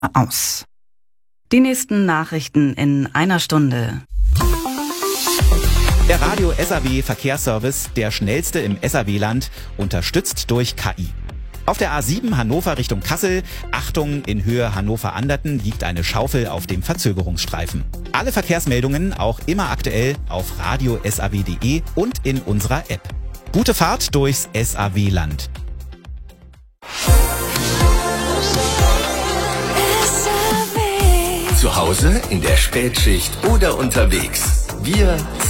aus. Die nächsten Nachrichten in einer Stunde. Der Radio SAW Verkehrsservice, der schnellste im SAW-Land, unterstützt durch KI. Auf der A7 Hannover Richtung Kassel, Achtung, in Höhe Hannover-Anderten liegt eine Schaufel auf dem Verzögerungsstreifen. Alle Verkehrsmeldungen auch immer aktuell auf radio.saw.de und in unserer App. Gute Fahrt durchs SAW-Land. Zu Hause, in der Spätschicht oder unterwegs. Wir